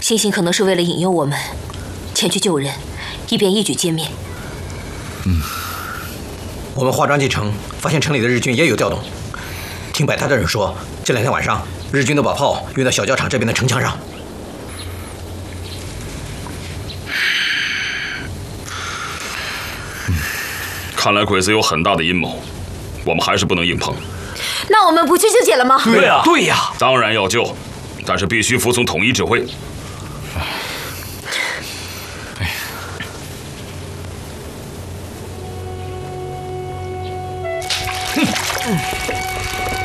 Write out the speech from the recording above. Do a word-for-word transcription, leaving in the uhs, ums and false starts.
星星可能是为了引诱我们前去救人，以便一举歼灭。 嗯，我们化妆进城，发现城里的日军也有调动。听摆摊的人说，这两天晚上日军都把炮运到小教场这边的城墙上。 嗯，看来鬼子有很大的阴谋，我们还是不能硬碰。 那我们不去就解了吗？ 对呀，对呀， 当然要救，但是必须服从统一指挥。 嗯。